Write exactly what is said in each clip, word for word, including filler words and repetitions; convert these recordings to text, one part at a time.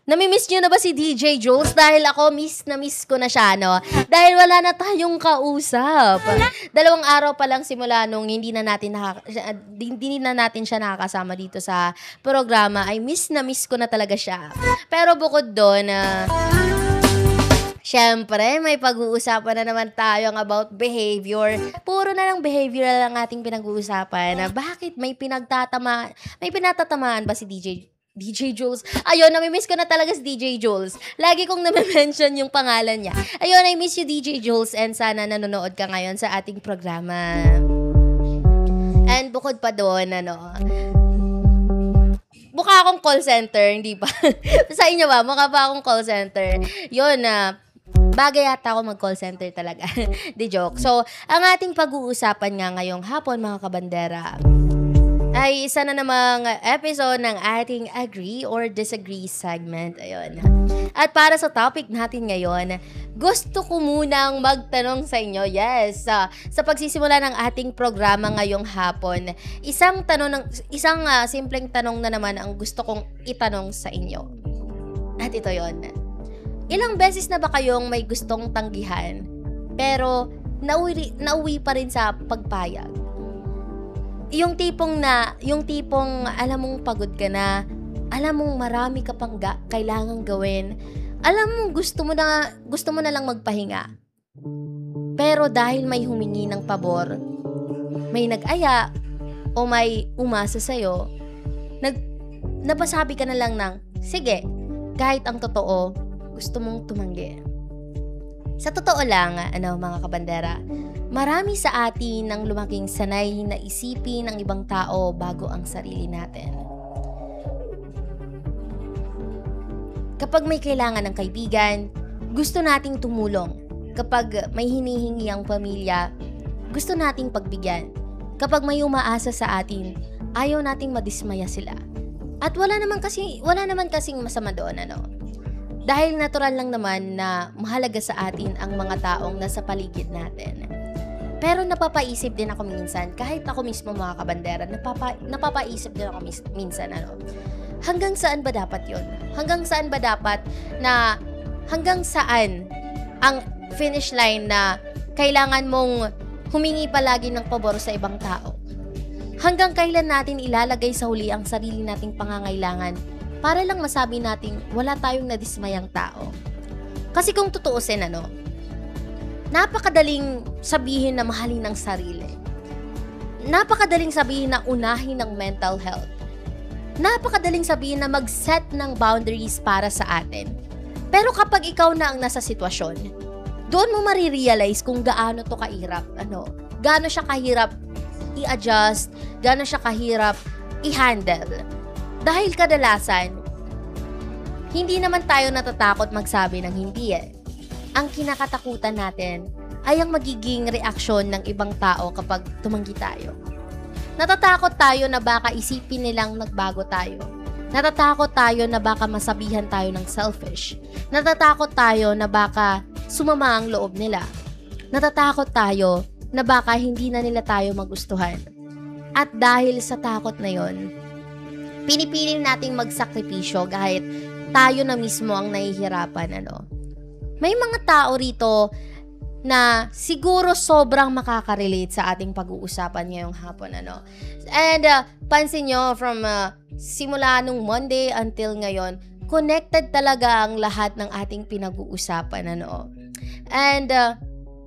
Namimiss nyo na ba si D J Jules? Dahil ako, miss na miss ko na siya, no? Dahil wala na tayong kausap. Dalawang araw pa lang simula nung hindi na natin, nakaka- hindi na natin siya nakakasama dito sa programa, ay miss na miss ko na talaga siya. Pero bukod doon, uh, syempre, may pag-uusapan na naman tayo about behavior. Puro na lang behavioral ang ating pinag-uusapan. Na bakit may pinagtatama, may pinatatamaan ba si D J D J Jules? Ayun, namimiss ko na talaga si D J Jules. Lagi kong nami-mention yung pangalan niya. Ayun, I miss you D J Jules and sana nanonood ka ngayon sa ating programa. And bukod pa doon, ano, mukha akong call center, hindi ba? Sa inyo ba? Mukha ba akong call center? Yun, na uh, bagay yata ako mag-call center talaga. Di joke. So, ang ating pag-uusapan nga ngayong hapon, mga kabandera, ay isa na namang episode ng ating agree or disagree segment. Ayun. At para sa topic natin ngayon, gusto ko munang magtanong sa inyo. Yes, uh, sa pagsisimula ng ating programa ngayong hapon, isang tanong ng isang uh, simpleng tanong na naman ang gusto kong itanong sa inyo. At ito 'yon. Ilang beses na ba kayong may gustong tanggihan pero nauwi, nauwi pa rin sa pagpayag? Yung tipong na, yung tipong alam mong pagod ka na, alam mong marami ka pang ga- kailangang gawin, alam mong gusto mo na, gusto mo na lang magpahinga. Pero dahil may humingi ng pabor, may nag-aya, o may umasa sa'yo, nag, napasabi ka na lang ng, sige, kahit ang totoo, gusto mong tumanggi. Sa totoo lang, ano mga kabandera, marami sa atin ang lumaking sanay na isipin ng ibang tao bago ang sarili natin. Kapag may kailangan ng kaibigan, gusto nating tumulong. Kapag may hinihingi ang pamilya, gusto nating pagbigyan. Kapag may umaasa sa atin, ayaw nating madismaya sila. At wala naman kasi wala naman kasing masama doon, ano. Dahil natural lang naman na mahalaga sa atin ang mga taong nasa paligid natin. Pero napapaisip din ako minsan, kahit ako mismo mga kabandera, napapa, napapaisip din ako mis- minsan, ano, hanggang saan ba dapat yon? Hanggang saan ba dapat na, hanggang saan ang finish line na kailangan mong humingi palagi ng pabor sa ibang tao? Hanggang kailan natin ilalagay sa huli ang sarili nating pangangailangan para lang masabi nating wala tayong nadismayang tao? Kasi kung tutuusin, ano, napakadaling sabihin na mahalin ang sarili. Napakadaling sabihin na unahin ng mental health. Napakadaling sabihin na mag-set ng boundaries para sa atin. Pero kapag ikaw na ang nasa sitwasyon, doon mo marirealize kung gaano to kahirap, ano, gaano siya kahirap i-adjust, gaano siya kahirap i-handle. Dahil kadalasan, hindi naman tayo natatakot magsabi ng hindi eh. Ang kinakatakutan natin ay ang magiging reaksyon ng ibang tao kapag tumanggi tayo. Natatakot tayo na baka isipin nilang nagbago tayo. Natatakot tayo na baka masabihan tayo ng selfish. Natatakot tayo na baka sumama ang loob nila. Natatakot tayo na baka hindi na nila tayo magustuhan. At dahil sa takot na yon, pinipiling nating magsakripisyo kahit tayo na mismo ang nahihirapan, ano. May mga tao rito na siguro sobrang makaka-relate sa ating pag-uusapan ngayong hapon, ano. And uh, pansin nyo, from uh, simula nung Monday until ngayon, connected talaga ang lahat ng ating pinag-uusapan, ano. And uh,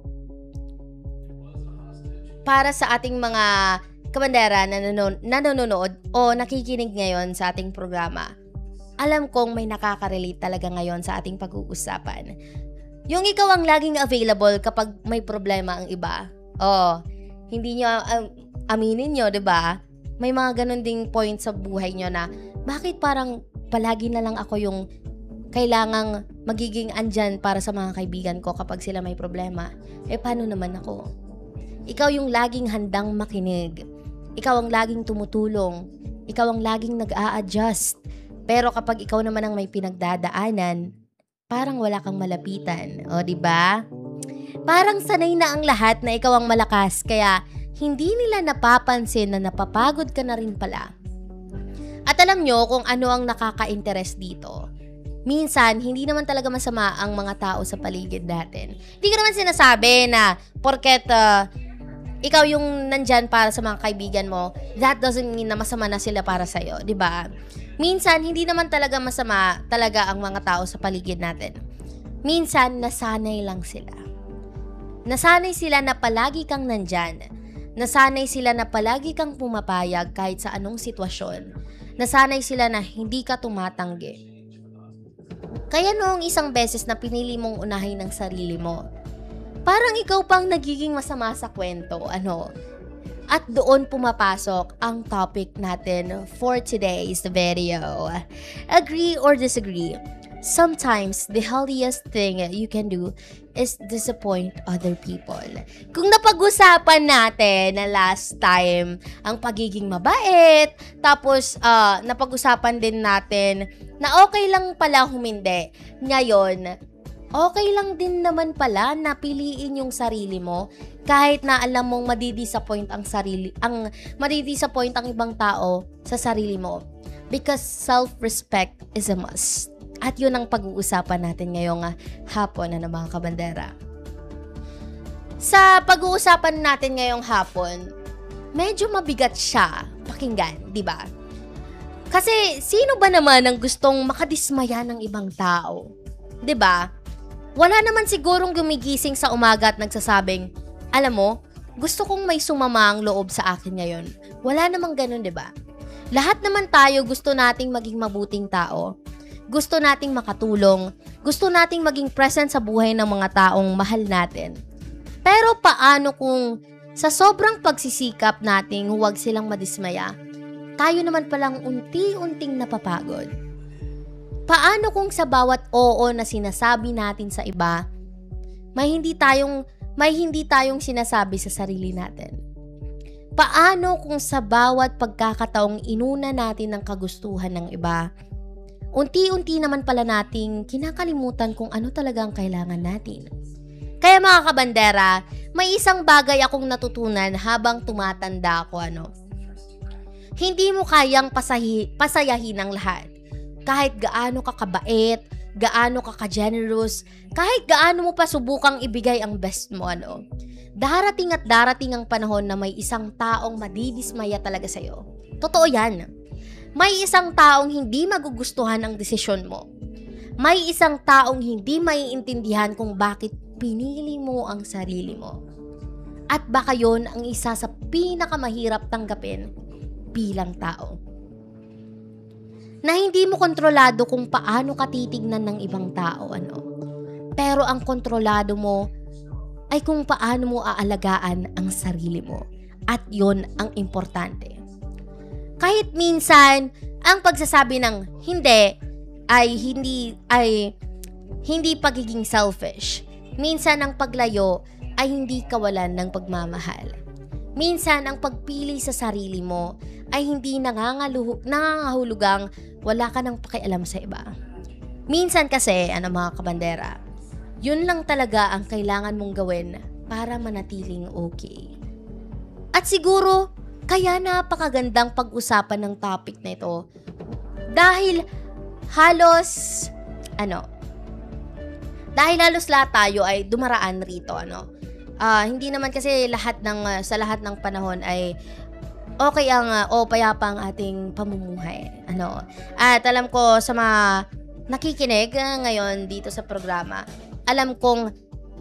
para sa ating mga kabandera na nanon- nanonood o nakikinig ngayon sa ating programa, alam kong may nakaka-relate talaga ngayon sa ating pag-uusapan. Yung ikaw ang laging available kapag may problema ang iba. Oh, hindi nyo um, aminin nyo, 'di ba? May mga ganun ding point sa buhay nyo na bakit parang palagi na lang ako yung kailangang magiging andyan para sa mga kaibigan ko kapag sila may problema. Eh paano naman ako? Ikaw yung laging handang makinig. Ikaw ang laging tumutulong. Ikaw ang laging nag-a-adjust. Pero kapag ikaw naman ang may pinagdadaanan, parang wala kang malapitan. O, di ba? Parang sanay na ang lahat na ikaw ang malakas, kaya hindi nila napapansin na napapagod ka na rin pala. At alam nyo kung ano ang nakaka-interest dito. minsan, hindi naman talaga masama ang mga tao sa paligid natin. Hindi ko naman sinasabi na porket uh, ikaw yung nandyan para sa mga kaibigan mo, that doesn't mean na masama na sila para sa'yo, di ba? Minsan, hindi naman talaga masama talaga ang mga tao sa paligid natin. Minsan, nasanay lang sila. Nasanay sila na palagi kang nandyan. Nasanay sila na palagi kang pumapayag kahit sa anong sitwasyon. Nasanay sila na hindi ka tumatanggi. Kaya noong isang beses na pinili mong unahin ng sarili mo, parang ikaw pang nagiging masama sa kwento, ano? At doon pumapasok ang topic natin for today's video. Agree or disagree? Sometimes, the healthiest thing you can do is disappoint other people. Kung napag-usapan natin na last time ang pagiging mabait, tapos uh, napag-usapan din natin na okay lang pala humindi. Ngayon, okay lang din naman pala na piliin yung sarili mo kahit na alam mong madidisappoint ang sarili, ang madidisappoint ang ibang tao sa sarili mo. Because self-respect is a must. At yun ang pag-uusapan natin ngayong uh, hapon, ano mga kabandera. Sa pag-uusapan natin ngayong hapon, medyo mabigat siya pakinggan, di ba? Kasi sino ba naman ang gustong makadismaya ng ibang tao? Di ba? Wala naman sigurong gumigising sa umaga at nagsasabing, alam mo, gusto kong may sumama ang loob sa akin ngayon. Wala namang ganun, di ba? Lahat naman tayo gusto nating maging mabuting tao. Gusto nating makatulong. Gusto nating maging present sa buhay ng mga taong mahal natin. Pero paano kung sa sobrang pagsisikap nating huwag silang madismaya, tayo naman palang unti-unting napapagod? Paano kung sa bawat oo na sinasabi natin sa iba, may hindi tayong, may hindi tayong sinasabi sa sarili natin? Paano kung sa bawat pagkakataong inuna natin ng kagustuhan ng iba, unti-unti naman pala nating kinakalimutan kung ano talaga ang kailangan natin? Kaya mga kabandera, may isang bagay akong natutunan habang tumatanda ako, ano. Hindi mo kayang pasahi, pasayahin ang lahat. Kahit gaano ka kabait, gaano ka ka-generous, kahit gaano mo pa subukang ibigay ang best mo, ano. Darating at darating ang panahon na may isang taong madidismaya talaga sa'yo. Totoo yan. May isang taong hindi magugustuhan ang desisyon mo. May isang taong hindi maiintindihan kung bakit pinili mo ang sarili mo. At baka yon ang isa sa pinakamahirap tanggapin bilang tao. Na hindi mo kontrolado kung paano ka titignan ng ibang tao, ano. Pero ang kontrolado mo ay kung paano mo aalagaan ang sarili mo. At yon ang importante. Kahit minsan, ang pagsasabi ng hindi ay hindi ay hindi pagiging selfish. Minsan ang paglayo ay hindi kawalan ng pagmamahal. Minsan ang pagpili sa sarili mo ay hindi nangangaluhu, nangangahulugang wala ka nang pakialam sa iba. Minsan kasi, ano mga kabandera, yun lang talaga ang kailangan mong gawin para manatiling okay. At siguro, kaya napakagandang pag-usapan ng topic na ito dahil halos ano dahil halos lahat tayo ay dumaraan rito, ano. Uh, hindi naman kasi lahat ng uh, sa lahat ng panahon ay okay ang uh, o payapa ang ating pamumuhay, ano. At alam ko sa mga nakikinig uh, ngayon dito sa programa, alam kong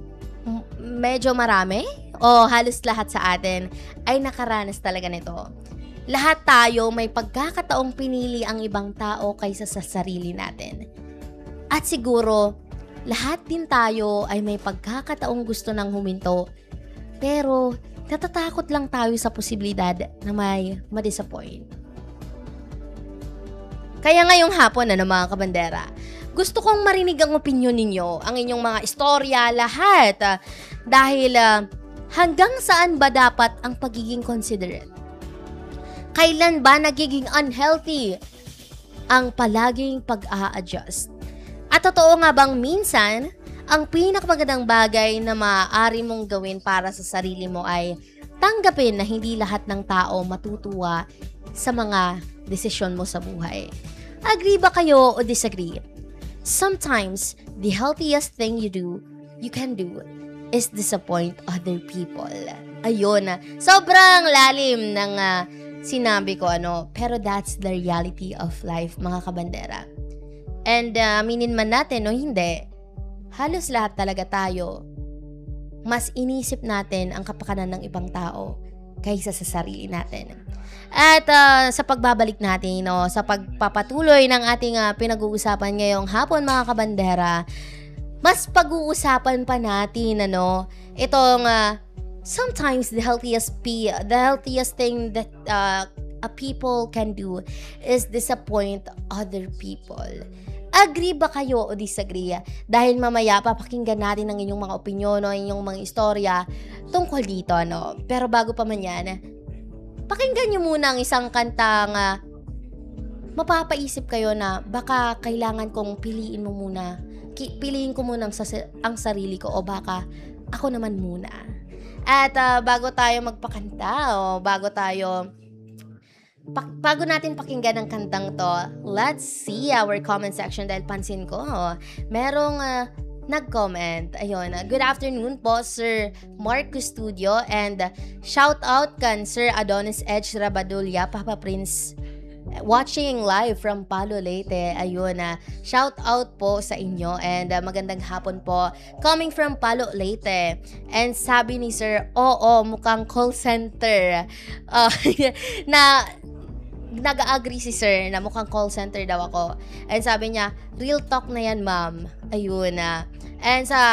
medyo marami o halos lahat sa atin ay nakaranas talaga nito. Lahat tayo may pagkakataong pinili ang ibang tao kaysa sa sarili natin. At siguro, lahat din tayo ay may pagkakataong gusto ng huminto, pero natatakot lang tayo sa posibilidad na may madisappoint. Kaya ngayong hapon, ano mga kabandera, gusto kong marinig ang opinyon ninyo, ang inyong mga istorya, lahat. Uh, dahil uh, hanggang saan ba dapat ang pagiging considerate? Kailan ba nagiging unhealthy ang palaging pag-a-adjust? At totoo nga bang minsan, ang pinakamagandang bagay na maaari mong gawin para sa sarili mo ay tanggapin na hindi lahat ng tao matutuwa sa mga desisyon mo sa buhay? Agree ba kayo o disagree? sometimes the healthiest thing you do, you can do, is disappoint other people. Ayun, sobrang lalim ng uh, sinabi ko, ano, pero that's the reality of life, mga kabandera. And uh, aminin man natin o hindi, halos lahat talaga tayo, mas inisip natin ang kapakanan ng ibang tao kaysa sa sarili natin. At uh, sa pagbabalik natin, no, sa pagpapatuloy ng ating uh, pinag-uusapan ngayong hapon, mga kabandera, mas pag-uusapan pa natin, ano, itong uh, sometimes the healthiest p the healthiest thing that uh, a people can do is disappoint other people. Agree ba kayo o disagree? Dahil mamaya papakinggan natin ang inyong mga opinyon o inyong mga istorya tungkol dito, no? Pero bago pa man yan, pakinggan nyo muna ang isang kantang uh, mapapaisip kayo na baka kailangan kong piliin mo muna. Ki- piliin ko muna ang, sas- ang sarili ko o baka ako naman muna. At uh, bago tayo magpakanta o bago tayo Pa- bago natin pakinggan ang kantang to, let's see our comment section dahil pansin ko, oh, merong uh, nag-comment. Ayun, uh, good afternoon po, Sir Marcus Studio, and uh, shout out kan Sir Adonis Edge Rabadulia, Papa Prince, watching live from Palo Leyte. Ayun, uh, shout out po sa inyo and uh, magandang hapon po. Coming from Palo Leyte. And sabi ni Sir, oo, mukhang call center. Uh, na nag-agree si Sir na mukhang call center daw ako. And sabi niya, real talk na yan, ma'am. Ayun na. And sa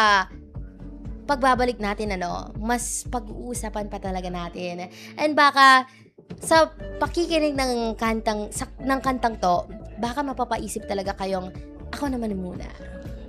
pagbabalik natin, ano, mas pag-uusapan pa talaga natin. And baka sa pakikinig ng kantang sa, ng kantang to, baka mapapaisip talaga kayong ako naman muna.